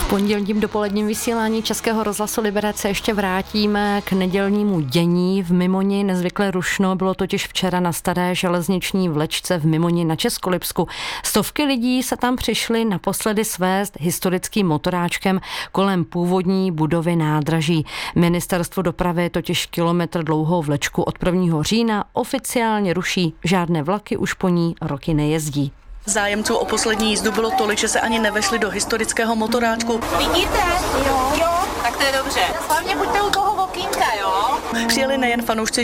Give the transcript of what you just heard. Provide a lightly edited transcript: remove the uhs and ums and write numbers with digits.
V pondělním dopoledním vysílání Českého rozhlasu Liberec se ještě vrátíme k nedělnímu dění v Mimoni. Nezvykle rušno bylo totiž včera na staré železniční vlečce v Mimoni na Českolipsku. Stovky lidí se tam přišly naposledy svést historickým motoráčkem kolem původní budovy nádraží. Ministerstvo dopravy totiž kilometr dlouhou vlečku od 1. října oficiálně ruší. Žádné vlaky už po ní roky nejezdí. Zájemců o poslední jízdu bylo tolik, že se ani nevešli do historického motoráčku. Vidíte? Jo. Tak to je dobře. Hlavně buďte u toho okýnka, jo? Přijeli nejen fanoušci